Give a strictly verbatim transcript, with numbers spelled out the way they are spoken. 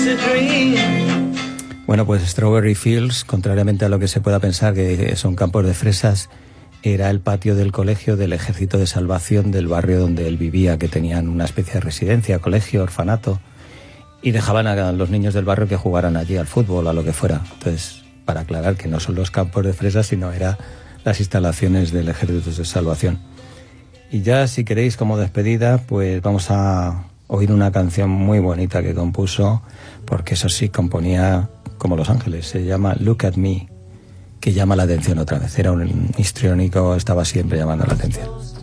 Bueno, pues Strawberry Fields, contrariamente a lo que se pueda pensar que son campos de fresas, era el patio del colegio del Ejército de Salvación del barrio donde él vivía, que tenían una especie de residencia, colegio, orfanato, y dejaban a los niños del barrio que jugaran allí al fútbol, a lo que fuera. Entonces, para aclarar que no son los campos de fresas, sino eran las instalaciones del Ejército de Salvación. Y ya, si queréis, como despedida, pues vamos a oír una canción muy bonita que compuso, porque eso sí, componía como Los Ángeles. Se llama Look at Me, que llama la atención otra vez. Era un histriónico, estaba siempre llamando la atención.